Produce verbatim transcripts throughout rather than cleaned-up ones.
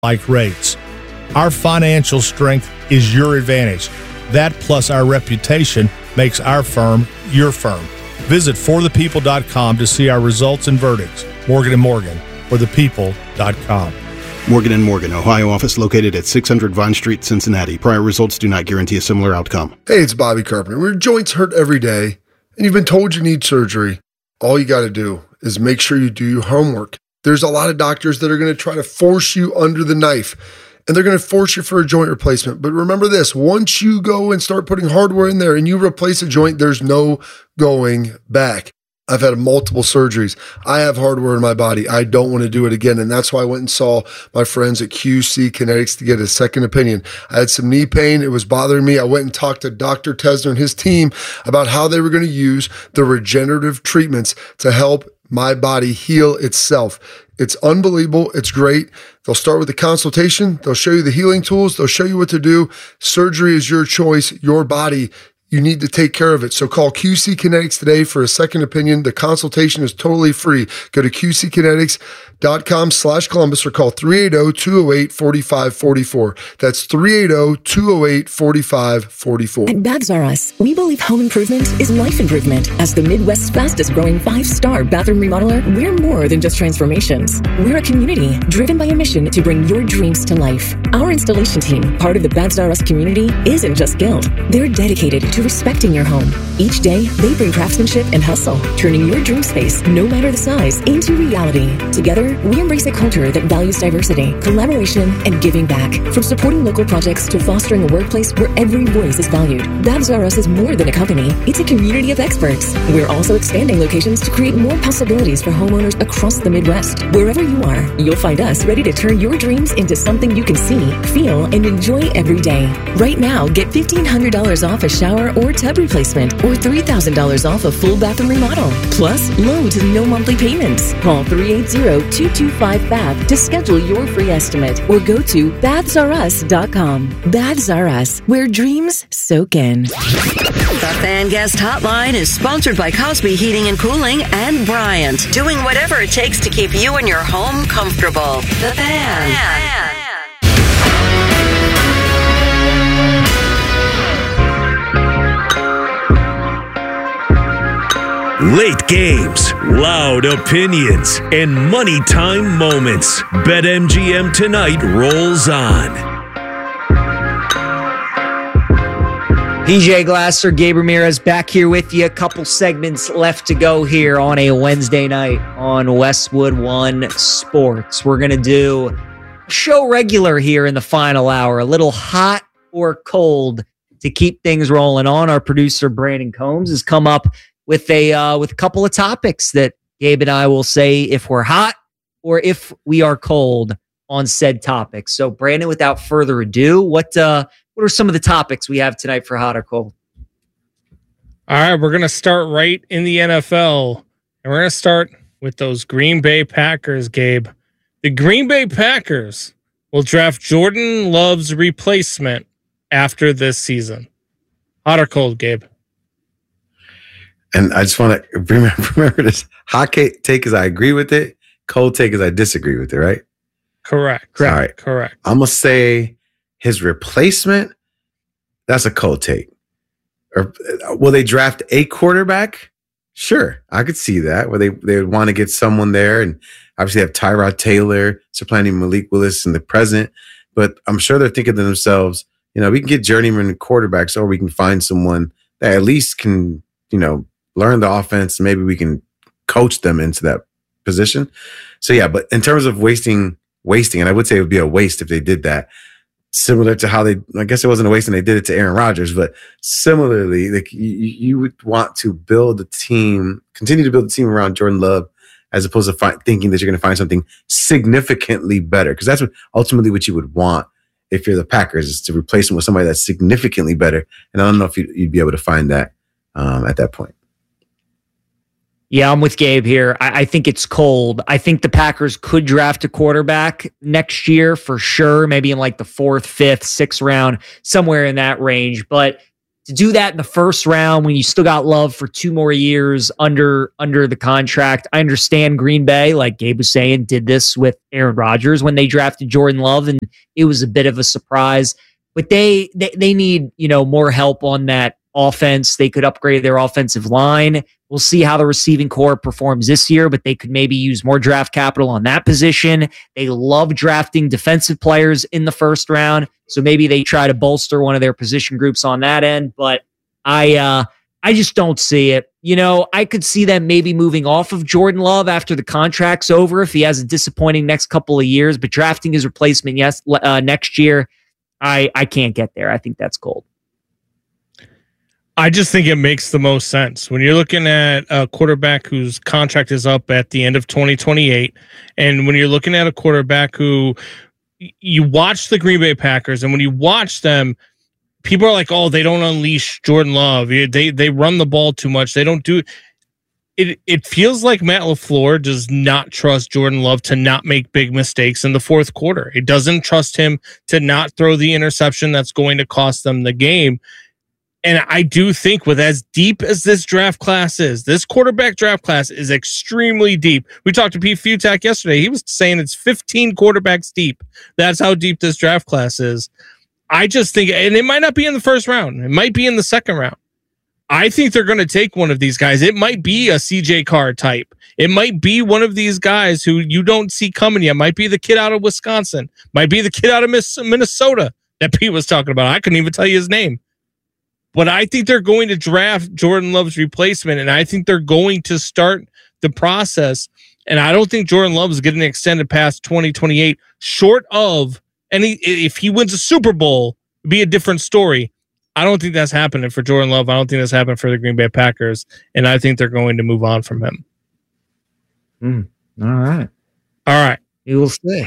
like rates. Our financial strength is your advantage. That plus our reputation makes our firm your firm. Visit for the people dot com to see our results and verdicts. Morgan and Morgan, for the people dot com. Morgan and Morgan, Ohio office located at six hundred Vine Street, Cincinnati. Prior results do not guarantee a similar outcome. Hey, it's Bobby Carpenter. When your joints hurt every day and you've been told you need surgery, all you got to do is make sure you do your homework. There's a lot of doctors that are going to try to force you under the knife, and they're going to force you for a joint replacement. But remember this, once you go and start putting hardware in there and you replace a joint, there's no going back. I've had multiple surgeries. I have hardware in my body. I don't want to do it again. And that's why I went and saw my friends at Q C Kinetics to get a second opinion. I had some knee pain. It was bothering me. I went and talked to Doctor Tesner and his team about how they were going to use the regenerative treatments to help my body heal itself. It's unbelievable. It's great. They'll start with a consultation. They'll show you the healing tools. They'll show you what to do. Surgery is your choice, your body. You need to take care of it. So call Q C Kinetics today for a second opinion. The consultation is totally free. Go to Q C kinetics dot com slash Columbus or call three eight zero, two zero eight, four five four four. That's three eight zero, two zero eight, four five four four. At Baths R Us, we believe home improvement is life improvement. As the Midwest's fastest growing five-star bathroom remodeler, we're more than just transformations. We're a community driven by a mission to bring your dreams to life. Our installation team, part of the Baths R Us community, isn't just skilled. They're dedicated to respecting your home. Each day, they bring craftsmanship and hustle, turning your dream space, no matter the size, into reality. Together, we embrace a culture that values diversity, collaboration, and giving back. From supporting local projects to fostering a workplace where every voice is valued, Baths R Us is more than a company. It's a community of experts. We're also expanding locations to create more possibilities for homeowners across the Midwest. Wherever you are, you'll find us ready to turn your dreams into something you can see, feel, and enjoy every day. Right now, get fifteen hundred dollars off a shower or tub replacement, or three thousand dollars off a full bathroom remodel. Plus, low to no monthly payments. Call three eight zero, two two five, B A T H to schedule your free estimate, or go to baths r us dot com. Baths R Us, where dreams soak in. The Fan Guest Hotline is sponsored by Cosby Heating and Cooling and Bryant, doing whatever it takes to keep you and your home comfortable. The Fan. Fan. Late games, loud opinions, and money time moments. BetMGM Tonight rolls on. P J Glasser, Gabe Ramirez back here with you. A couple segments left to go here on a Wednesday night on Westwood One Sports. We're going to do a show regular here in the final hour, a little hot or cold to keep things rolling on. Our producer, Brandon Combs, has come up with a uh, with a couple of topics that Gabe and I will say if we're hot or if we are cold on said topics. So, Brandon, without further ado, what uh, what are some of the topics we have tonight for hot or cold? All right, we're going to start right in the N F L, and we're going to start with those Green Bay Packers, Gabe. The Green Bay Packers will draft Jordan Love's replacement after this season. Hot or cold, Gabe? And I just want to remember, remember this. Hot take is I agree with it. Cold take is I disagree with it, right? Correct. Correct. All right. Correct. I'm going to say his replacement, that's a cold take. Or will they draft a quarterback? Sure. I could see that, where they, they would want to get someone there. And obviously have Tyrod Taylor, supplanting Malik Willis in the present. But I'm sure they're thinking to themselves, you know, we can get journeyman quarterbacks, or we can find someone that at least can, you know, learn the offense. Maybe we can coach them into that position. So yeah, but in terms of wasting, wasting, and I would say it would be a waste if they did that. Similar to how they, I guess it wasn't a waste and they did it to Aaron Rodgers, but similarly, like you, you would want to build a team, continue to build a team around Jordan Love, as opposed to fi- thinking that you're going to find something significantly better. Because that's what ultimately what you would want if you're the Packers, is to replace him with somebody that's significantly better. And I don't know if you'd, you'd be able to find that um, at that point. Yeah, I'm with Gabe here. I, I think it's cold. I think the Packers could draft a quarterback next year for sure, maybe in like the fourth, fifth, sixth round, somewhere in that range. But to do that in the first round when you still got Love for two more years under under the contract. I understand Green Bay, like Gabe was saying, did this with Aaron Rodgers when they drafted Jordan Love, and it was a bit of a surprise. But they they, they need, you know, more help on that offense. They could upgrade their offensive line. We'll see how the receiving core performs this year, but they could maybe use more draft capital on that position. They love drafting defensive players in the first round, so maybe they try to bolster one of their position groups on that end. But I, uh, I just don't see it. You know, I could see them maybe moving off of Jordan Love after the contract's over if he has a disappointing next couple of years. But drafting his replacement, yes, uh, next year, I, I can't get there. I think that's cold. I just think it makes the most sense when you're looking at a quarterback whose contract is up at the end of twenty twenty-eight. And when you're looking at a quarterback who you watch the Green Bay Packers, and when you watch them, people are like, oh, they don't unleash Jordan Love. They, they run the ball too much. They don't do it. It feels like Matt LaFleur does not trust Jordan Love to not make big mistakes in the fourth quarter. It doesn't trust him to not throw the interception that's going to cost them the game. And I do think with as deep as this draft class is, this quarterback draft class is extremely deep. We talked to Pete Futak yesterday. He was saying it's fifteen quarterbacks deep. That's how deep this draft class is. I just think, and it might not be in the first round. It might be in the second round. I think they're going to take one of these guys. It might be a C J Carr type. It might be one of these guys who you don't see coming yet. Might be the kid out of Wisconsin. Might be the kid out of Minnesota that Pete was talking about. I couldn't even tell you his name. But I think they're going to draft Jordan Love's replacement, and I think they're going to start the process. And I don't think Jordan Love is getting extended past twenty twenty-eight, short of any. If he wins a Super Bowl, it'd be a different story. I don't think that's happening for Jordan Love. I don't think that's happening for the Green Bay Packers, and I think they're going to move on from him. Mm, all right. All right. You will see.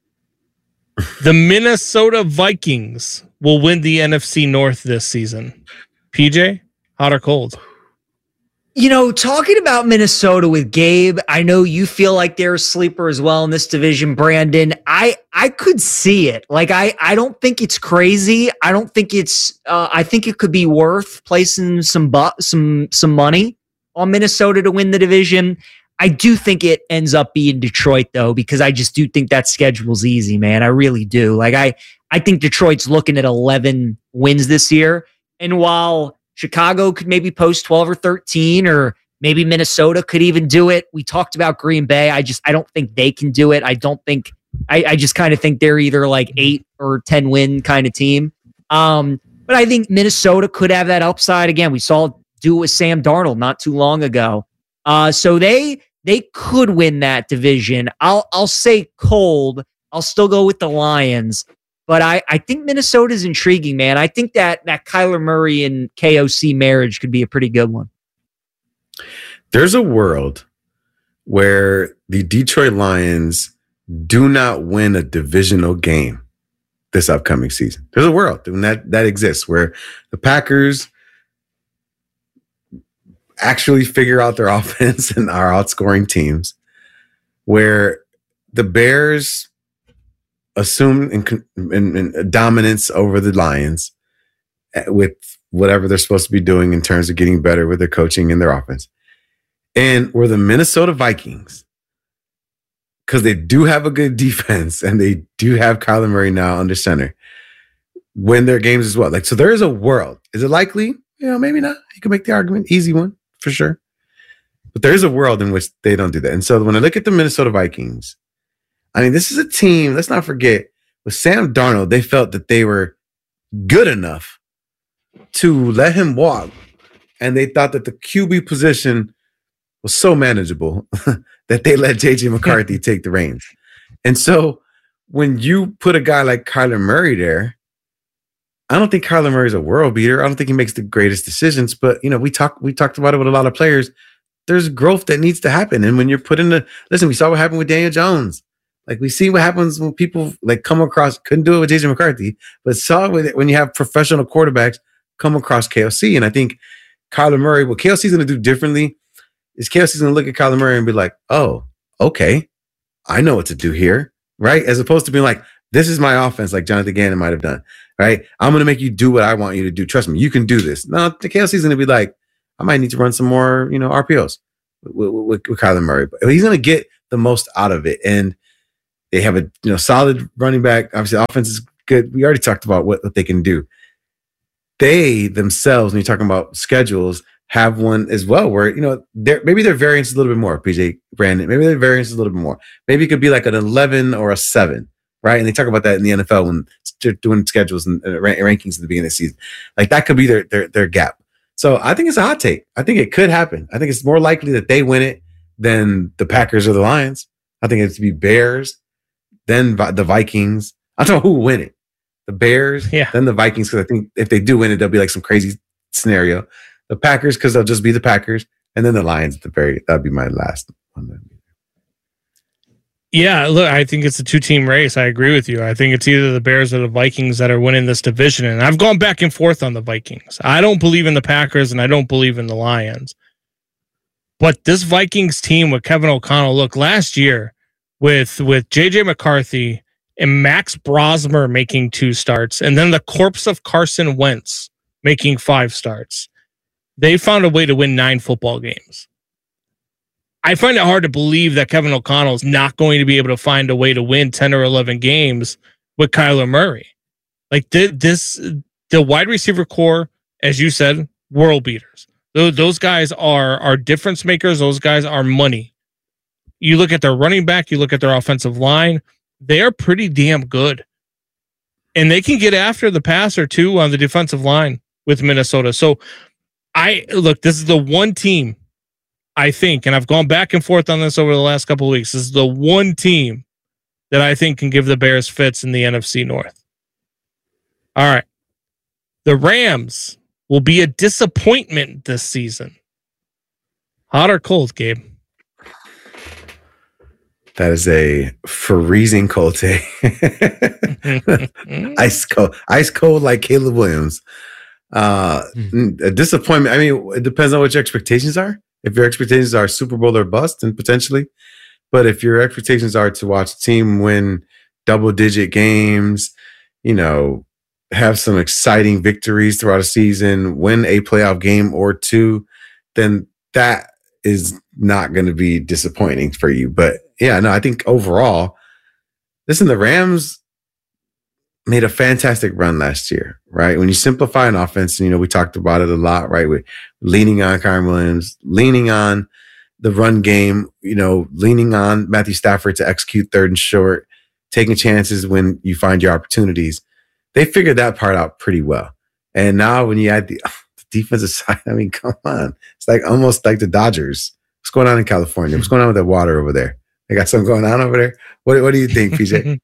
The Minnesota Vikings will win the N F C North this season. P J, hot or cold? You know, talking about Minnesota with Gabe, I know you feel like they're a sleeper as well in this division, Brandon. I I could see it. Like, I, I don't think it's crazy. I don't think it's uh, I think it could be worth placing some bu- some some money on Minnesota to win the division. I do think it ends up being Detroit, though, because I just do think that schedule's easy, man. I really do. Like, I, I think Detroit's looking at eleven wins this year. And while Chicago could maybe post twelve or thirteen, or maybe Minnesota could even do it, we talked about Green Bay. I just, I don't think they can do it. I don't think, I, I just kind of think they're either like eight or ten win kind of team. Um, but I think Minnesota could have that upside. Again, we saw it do it with Sam Darnold not too long ago. Uh, so they, They could win that division. I'll I'll say cold. I'll still go with the Lions. But I, I think Minnesota's intriguing, man. I think that that Kyler Murray and K O C marriage could be a pretty good one. There's a world where the Detroit Lions do not win a divisional game this upcoming season. There's a world and that, that exists where the Packers actually figure out their offense and are outscoring teams, where the Bears assume in, in, in dominance over the Lions with whatever they're supposed to be doing in terms of getting better with their coaching and their offense. And where the Minnesota Vikings, because they do have a good defense and they do have Kyler Murray now under center, win their games as well. Like, so there is a world. Is it likely? You know, maybe not. You can make the argument. Easy one. For sure. But there is a world in which they don't do that. And so when I look at the Minnesota Vikings, I mean, this is a team, let's not forget, with Sam Darnold, they felt that they were good enough to let him walk. And they thought that the Q B position was so manageable that they let J J McCarthy take the reins. And so when you put a guy like Kyler Murray there, I don't think Kyler Murray's a world beater. I don't think he makes the greatest decisions, but you know, we talked we talked about it with a lot of players. There's growth that needs to happen. And when you're put in the listen, we saw what happened with Daniel Jones. Like, we see what happens when people like come across, couldn't do it with J J McCarthy, but saw it with it when you have professional quarterbacks come across K O C. And I think Kyler Murray, what K O C's gonna do differently is K O C's gonna look at Kyler Murray and be like, oh, okay, I know what to do here, right? As opposed to being like, this is my offense, like Jonathan Gannon might have done. right? I'm going to make you do what I want you to do. Trust me, you can do this. No, the K L C's going to be like, I might need to run some more, you know, R P Os with, with, with Kyler Murray. But he's going to get the most out of it. And they have a you know solid running back. Obviously, the offense is good. We already talked about what, what they can do. They themselves, when you're talking about schedules, have one as well where, you know, maybe their variance is a little bit more, P J Brandon. Maybe their variance is a little bit more. Maybe it could be like an eleven or a seven, right? And they talk about that in the N F L when they're doing schedules and uh, rankings at the beginning of the season. Like that could be their, their their gap. So I think it's a hot take. I think it could happen. I think it's more likely that they win it than the Packers or the Lions. I think it's to be Bears, then the Vikings. I don't know who will win it. The Bears, yeah. then the Vikings, because I think if they do win it, there'll be like some crazy scenario. The Packers, because they'll just be the Packers, and then the Lions at the very, that'd be my last one. Yeah, look, I think it's a two-team race. I agree with you. I think it's either the Bears or the Vikings that are winning this division, and I've gone back and forth on the Vikings. I don't believe in the Packers, and I don't believe in the Lions. But this Vikings team with Kevin O'Connell, look, last year with, with J J McCarthy and Max Brosmer making two starts, and then the corpse of Carson Wentz making five starts, they found a way to win nine football games. I find it hard to believe that Kevin O'Connell is not going to be able to find a way to win ten or eleven games with Kyler Murray. Like th- this, the wide receiver core, as you said, world beaters. Those, those guys are, are difference makers. Those guys are money. You look at their running back, you look at their offensive line, they are pretty damn good. And they can get after the passer too on the defensive line with Minnesota. So I look, this is the one team I think, and I've gone back and forth on this over the last couple of weeks. This is the one team that I think can give the Bears fits in the N F C North. All right. The Rams will be a disappointment this season. Hot or cold, Gabe? That is a freezing cold take. Ice cold. Ice cold like Caleb Williams. Uh, mm. A disappointment. I mean, it depends on what your expectations are. If your expectations are Super Bowl or bust, then potentially. But if your expectations are to watch a team win double-digit games, you know, have some exciting victories throughout a season, win a playoff game or two, then that is not going to be disappointing for you. But yeah, no, I think overall, listen, the Rams made a fantastic run last year, right? When you simplify an offense, you know, we talked about it a lot, right? We're leaning on Kyren Williams, leaning on the run game, you know, leaning on Matthew Stafford to execute third and short, taking chances when you find your opportunities. They figured that part out pretty well. And now when you add the, the defensive side, I mean, come on. It's like almost like the Dodgers. What's going on in California? What's going on with the water over there? They got something going on over there? What, what do you think, P J?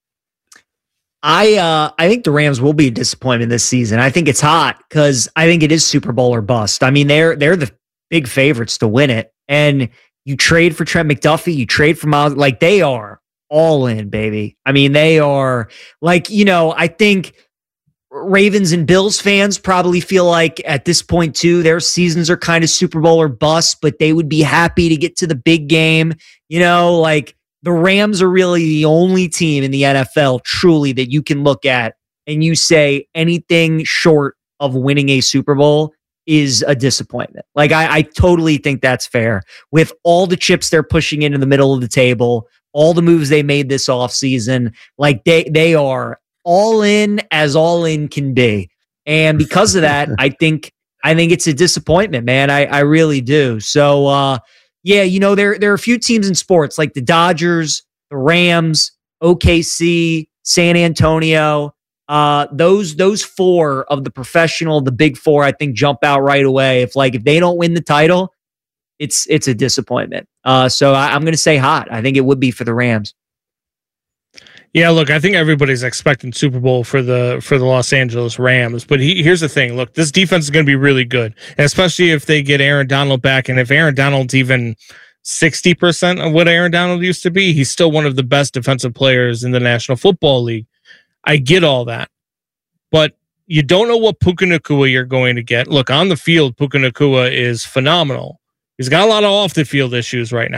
I uh, I think the Rams will be a disappointment this season. I think it's hot because I think it is Super Bowl or bust. I mean, they're they're the big favorites to win it. And you trade for Trent McDuffie, you trade for Miles, like they are all in, baby. I mean, they are like, you know, I think Ravens and Bills fans probably feel like at this point too, their seasons are kind of Super Bowl or bust, but they would be happy to get to the big game. You know, like the Rams are really the only team in the N F L truly that you can look at and you say anything short of winning a Super Bowl is a disappointment. Like I, I totally think that's fair with all the chips they're pushing into the middle of the table, all the moves they made this offseason. Like they, they are all in as all in can be. And because of that, I think, I think it's a disappointment, man. I, I really do. So, uh, yeah, you know, there, there are a few teams in sports like the Dodgers, the Rams, O K C, San Antonio. Uh, those those four of the professional, the big four, I think jump out right away. If like if they don't win the title, it's it's a disappointment. Uh, so I, I'm going to say hot. I think it would be for the Rams. Yeah, look, I think everybody's expecting Super Bowl for the for the Los Angeles Rams. But he, here's the thing. Look, this defense is going to be really good, and especially if they get Aaron Donald back. And if Aaron Donald's even sixty percent of what Aaron Donald used to be, he's still one of the best defensive players in the National Football League. I get all that. But you don't know what Puka Nacua you're going to get. Look, on the field, Puka Nacua is phenomenal. He's got a lot of off-the-field issues right now.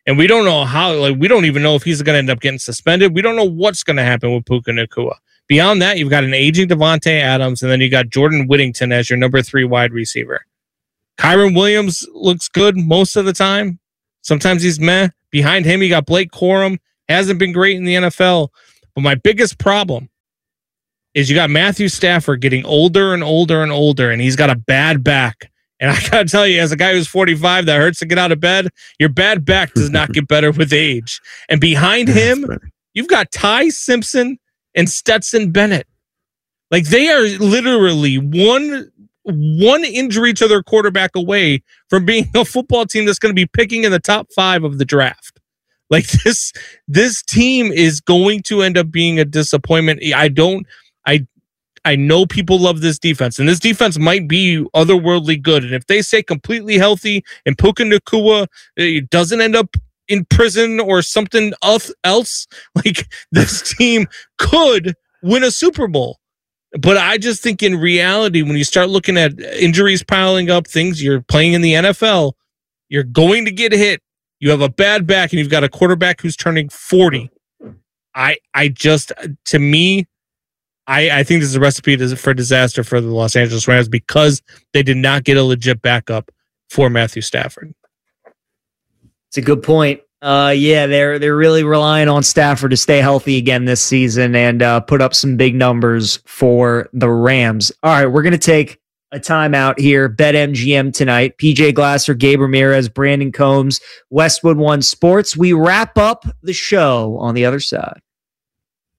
And we don't know how, like, we don't even know if he's going to end up getting suspended. We don't know what's going to happen with Puka Nacua. Beyond that, you've got an aging Devontae Adams, and then you got Jordan Whittington as your number three wide receiver. Kyron Williams looks good most of the time. Sometimes he's meh. Behind him, you got Blake Corum. Hasn't been great in the N F L. But my biggest problem is you got Matthew Stafford getting older and older and older, and he's got a bad back. And I got to tell you, as a guy who's forty-five that hurts to get out of bed, your bad back does not get better with age. And behind him, you've got Ty Simpson and Stetson Bennett. Like, they are literally one one injury to their quarterback away from being a football team that's going to be picking in the top five of the draft. Like, this this team is going to end up being a disappointment. I don't I I know people love this defense, and this defense might be otherworldly good. And if they stay completely healthy and Puka Nacua doesn't end up in prison or something else, like, this team could win a Super Bowl. But I just think in reality, when you start looking at injuries piling up, things, you're playing in the N F L, you're going to get hit. You have a bad back, and you've got a quarterback who's turning forty. I I just, to me, I, I think this is a recipe for disaster for the Los Angeles Rams because they did not get a legit backup for Matthew Stafford. It's a good point. Uh, yeah, they're they're really relying on Stafford to stay healthy again this season and uh, put up some big numbers for the Rams. All right, we're going to take a timeout here. BetMGM tonight. P J Glasser, Gabe Ramirez, Brandon Combs, Westwood One Sports. We wrap up the show on the other side.